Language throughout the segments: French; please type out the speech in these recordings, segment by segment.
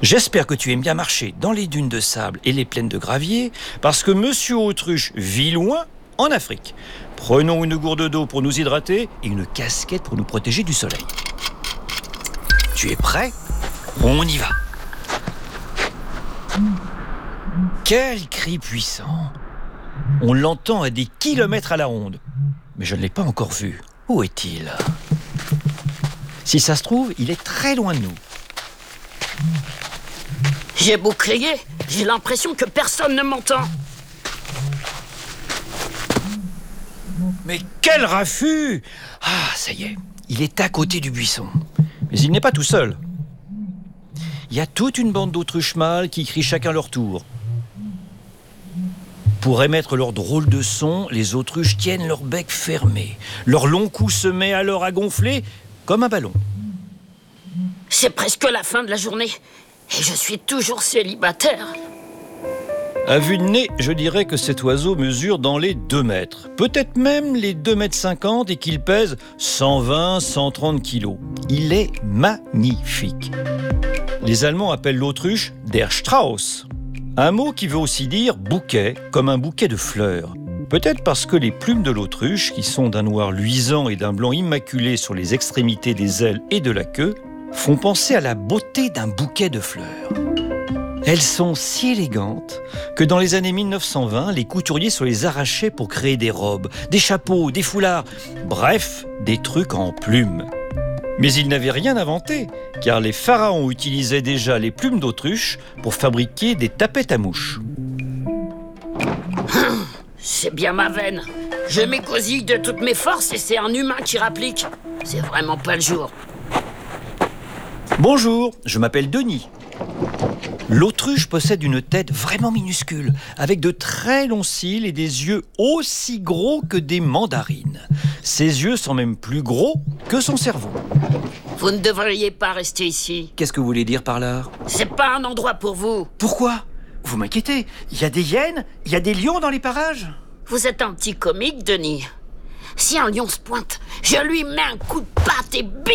J'espère que tu aimes bien marcher dans les dunes de sable et les plaines de gravier, parce que Monsieur Autruche vit loin, en Afrique. Prenons une gourde d'eau pour nous hydrater et une casquette pour nous protéger du soleil. Tu es prêt ? On y va. Quel cri puissant ! On l'entend à des kilomètres à la ronde. Mais je ne l'ai pas encore vu. Où est-il ? Si ça se trouve, il est très loin de nous. J'ai beau crier, j'ai l'impression que personne ne m'entend. Mais quel raffut ! Ah, ça y est, il est à côté du buisson. Mais il n'est pas tout seul. Il y a toute une bande d'autruches mâles qui crient chacun leur tour. Pour émettre leur drôle de son, les autruches tiennent leur bec fermé. Leur long cou se met alors à gonfler comme un ballon. C'est presque la fin de la journée et je suis toujours célibataire. À vue de nez, je dirais que cet oiseau mesure dans les 2 mètres. Peut-être même les 2,50 mètres et qu'il pèse 120, 130 kilos. Il est magnifique. Les Allemands appellent l'autruche der Strauß. Un mot qui veut aussi dire bouquet, comme un bouquet de fleurs. Peut-être parce que les plumes de l'autruche, qui sont d'un noir luisant et d'un blanc immaculé sur les extrémités des ailes et de la queue, font penser à la beauté d'un bouquet de fleurs. Elles sont si élégantes que dans les années 1920, les couturiers se les arrachaient pour créer des robes, des chapeaux, des foulards, bref, des trucs en plumes. Mais ils n'avaient rien inventé, car les pharaons utilisaient déjà les plumes d'autruche pour fabriquer des tapettes à mouches. C'est bien ma veine. Je m'égosille de toutes mes forces et c'est un humain qui rapplique. C'est vraiment pas le jour. Bonjour, je m'appelle Denis. L'autruche possède une tête vraiment minuscule, avec de très longs cils et des yeux aussi gros que des mandarines. Ses yeux sont même plus gros que son cerveau. Vous ne devriez pas rester ici. Qu'est-ce que vous voulez dire par là ? C'est pas un endroit pour vous. Pourquoi ? Vous m'inquiétez. Il y a des hyènes ? Il y a des lions dans les parages ? Vous êtes un petit comique, Denis. Si un lion se pointe, je lui mets un coup de patte et bing !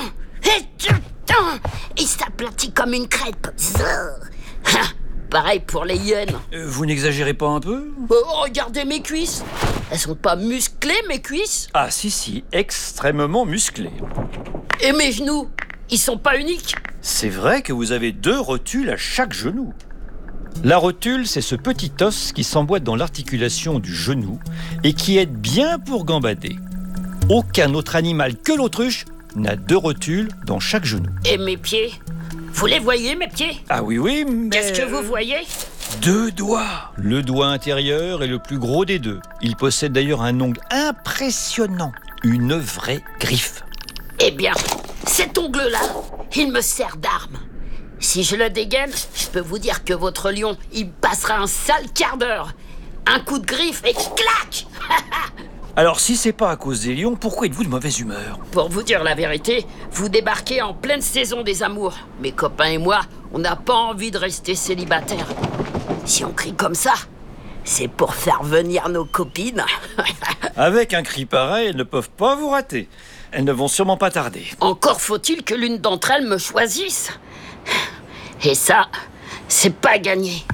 Il s'aplatit comme une crêpe. Pareil pour les hyènes. Vous n'exagérez pas un peu ? Regardez mes cuisses. Elles sont pas musclées, mes cuisses ? Ah si, extrêmement musclées. Et mes genoux, ils sont pas uniques ? C'est vrai que vous avez 2 rotules à chaque genou. La rotule, c'est ce petit os qui s'emboîte dans l'articulation du genou et qui aide bien pour gambader. Aucun autre animal que l'autruche n'a 2 rotules dans chaque genou. Et mes pieds ? Vous les voyez, mes pieds ? Ah oui, mais... Qu'est-ce que vous voyez ? 2 doigts. Le doigt intérieur est le plus gros des 2. Il possède d'ailleurs un ongle impressionnant, une vraie griffe. Eh bien, cet ongle-là, il me sert d'arme. Si je le dégaine, je peux vous dire que votre lion, il passera un sale quart d'heure. Un coup de griffe et clac. Alors, si c'est pas à cause des lions, pourquoi êtes-vous de mauvaise humeur ? Pour vous dire la vérité, vous débarquez en pleine saison des amours. Mes copains et moi, on n'a pas envie de rester célibataires. Si on crie comme ça, c'est pour faire venir nos copines. Avec un cri pareil, elles ne peuvent pas vous rater. Elles ne vont sûrement pas tarder. Encore faut-il que l'une d'entre elles me choisisse. Et ça, c'est pas gagné.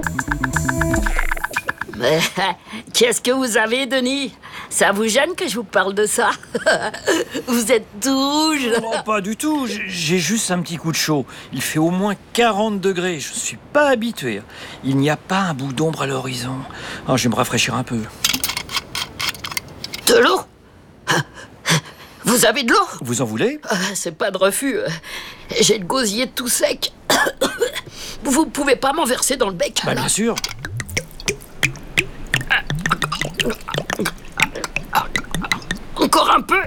Mais qu'est-ce que vous avez, Denis ? Ça vous gêne que je vous parle de ça ? Vous êtes tout rouge. Non, pas du tout. J'ai juste un petit coup de chaud. Il fait au moins 40 degrés. Je ne suis pas habitué. Il n'y a pas un bout d'ombre à l'horizon. Oh, je vais me rafraîchir un peu. De l'eau ? Vous avez de l'eau ? Vous en voulez ? C'est pas de refus. J'ai le gosier tout sec. Vous pouvez pas m'en verser dans le bec ? Bien sûr. Encore un peu ?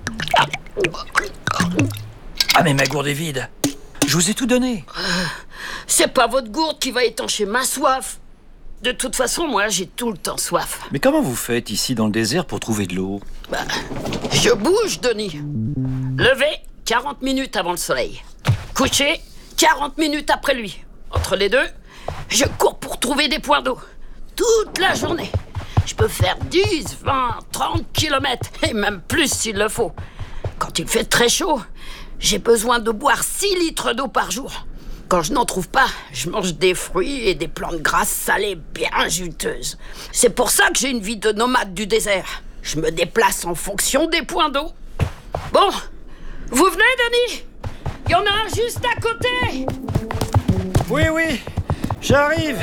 Ah, mais ma gourde est vide. Je vous ai tout donné. C'est pas votre gourde qui va étancher ma soif. De toute façon, moi, j'ai tout le temps soif. Mais comment vous faites ici dans le désert pour trouver de l'eau ? Je bouge, Denis. Lever, 40 minutes avant le soleil. Coucher, 40 minutes après lui. Entre les 2, je cours pour trouver des points d'eau. Toute la journée. Je peux faire 10, 20, 30 kilomètres, et même plus s'il le faut. Quand il fait très chaud, j'ai besoin de boire 6 litres d'eau par jour. Quand je n'en trouve pas, je mange des fruits et des plantes grasses salées bien juteuses. C'est pour ça que j'ai une vie de nomade du désert. Je me déplace en fonction des points d'eau. Bon, vous venez, Denis? Il y en a un juste à côté. Oui, j'arrive.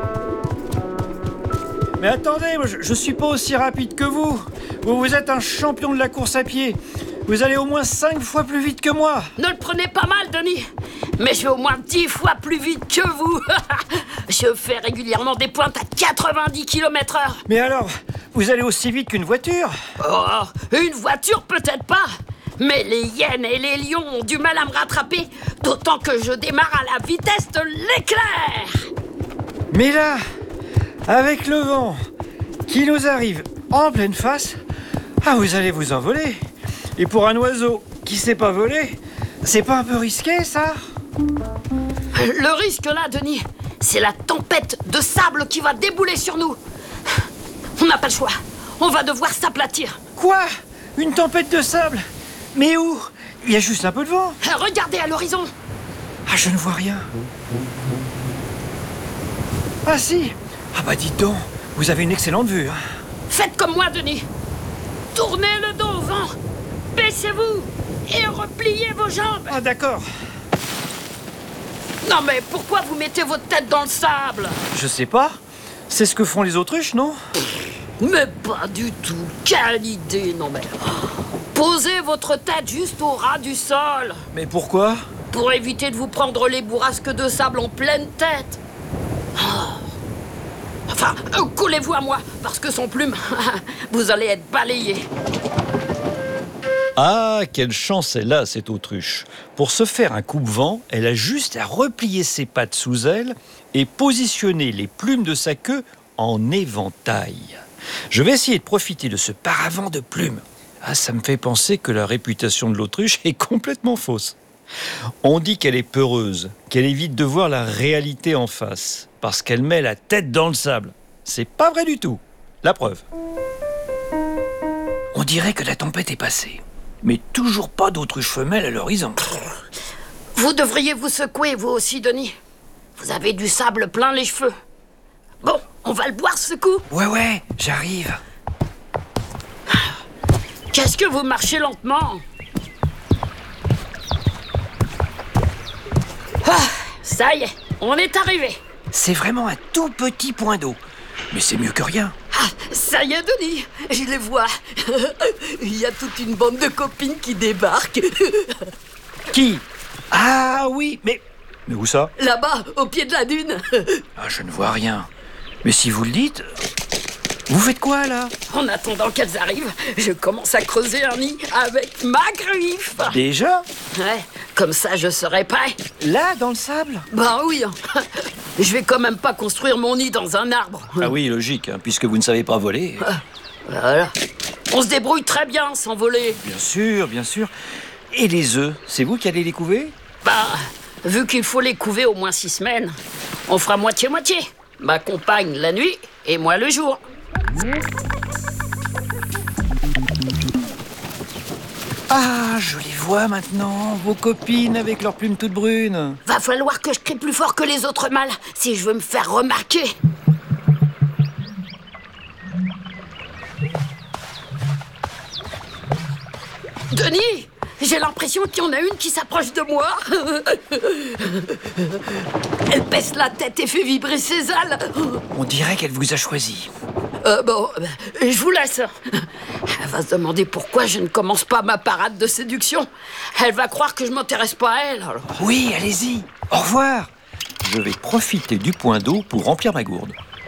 Mais attendez, je suis pas aussi rapide que vous. Vous êtes un champion de la course à pied. Vous allez au moins 5 fois plus vite que moi. Ne le prenez pas mal, Denis. Mais je vais au moins 10 fois plus vite que vous. Je fais régulièrement des pointes à 90 km/h. Mais alors, vous allez aussi vite qu'une voiture? Oh, une voiture peut-être pas. Mais les hyènes et les lions ont du mal à me rattraper, d'autant que je démarre à la vitesse de l'éclair. Mais là, avec le vent qui nous arrive en pleine face, vous allez vous envoler. Et pour un oiseau qui sait pas voler, c'est pas un peu risqué, ça? Le risque là, Denis, c'est la tempête de sable qui va débouler sur nous. On n'a pas le choix. On va devoir s'aplatir. Quoi? Une tempête de sable? Mais où? Il y a juste un peu de vent. Regardez à l'horizon. Je ne vois rien. Ah si. Dites donc, vous avez une excellente vue. Faites comme moi, Denis. Tournez le dos au vent. Baissez-vous et repliez vos jambes. D'accord. Non mais pourquoi vous mettez votre tête dans le sable? Je sais pas. C'est ce que font les autruches, non? Mais pas du tout. Quelle idée, non mais... Posez votre tête juste au ras du sol. Mais pourquoi? Pour éviter de vous prendre les bourrasques de sable en pleine tête. Enfin, collez-vous à moi, parce que sans plume, vous allez être balayé. Ah, quelle chance elle a, cette autruche. Pour se faire un coupe-vent, elle a juste à replier ses pattes sous elle et positionner les plumes de sa queue en éventail. Je vais essayer de profiter de ce paravent de plumes. Ça me fait penser que la réputation de l'autruche est complètement fausse. On dit qu'elle est peureuse, qu'elle évite de voir la réalité en face, parce qu'elle met la tête dans le sable. C'est pas vrai du tout. La preuve. On dirait que la tempête est passée, mais toujours pas d'autruche femelle à l'horizon. Vous devriez vous secouer, vous aussi, Denis. Vous avez du sable plein les cheveux. Bon, on va le boire ce coup. Ouais, j'arrive. Qu'est-ce que vous marchez lentement? Ça y est, on est arrivé. C'est vraiment un tout petit point d'eau, mais c'est mieux que rien. Ça y est, Denis, je les vois. Il y a toute une bande de copines qui débarquent. Qui? Oui, mais où ça? Là-bas, au pied de la dune. Je ne vois rien. Mais si vous le dites... Vous faites quoi, là? En attendant qu'elles arrivent, je commence à creuser un nid avec ma griffe. Déjà? Ouais, comme ça je serai prêt. Là, dans le sable? Oui. Je vais quand même pas construire mon nid dans un arbre. Oui, logique, puisque vous ne savez pas voler. Voilà. On se débrouille très bien sans voler. Bien sûr. Et les œufs, c'est vous qui allez les couver? Vu qu'il faut les couver au moins 6 semaines, on fera moitié-moitié. Ma compagne la nuit et moi le jour. Je les vois maintenant, vos copines avec leurs plumes toutes brunes. Va falloir que je crie plus fort que les autres mâles si je veux me faire remarquer. Denis, j'ai l'impression qu'il y en a une qui s'approche de moi. Elle baisse la tête et fait vibrer ses ailes. On dirait qu'elle vous a choisi. Je vous laisse. Elle va se demander pourquoi je ne commence pas ma parade de séduction. Elle va croire que je m'intéresse pas à elle. Alors. Oui, allez-y. Au revoir. Je vais profiter du point d'eau pour remplir ma gourde.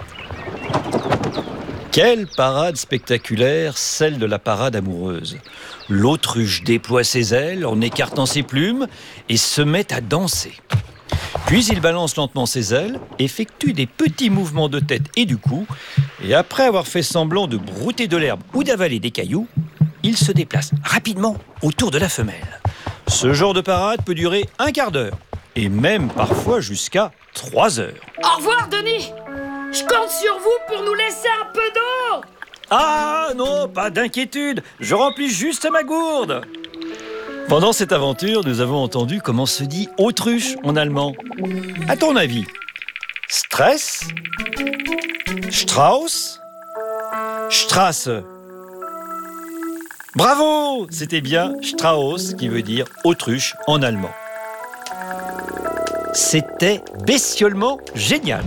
Quelle parade spectaculaire, celle de la parade amoureuse. L'autruche déploie ses ailes en écartant ses plumes et se met à danser. Puis il balance lentement ses ailes, effectue des petits mouvements de tête et du cou, et après avoir fait semblant de brouter de l'herbe ou d'avaler des cailloux, il se déplace rapidement autour de la femelle. Ce genre de parade peut durer un quart d'heure, et même parfois jusqu'à 3 heures. Au revoir, Denis. Je compte sur vous pour nous laisser un peu d'eau. Non, pas d'inquiétude, je remplis juste ma gourde. Pendant cette aventure, nous avons entendu comment se dit autruche en allemand. À ton avis, Stress, Strauss, Strasse? Bravo! C'était bien Strauss qui veut dire autruche en allemand. C'était bestiolement génial.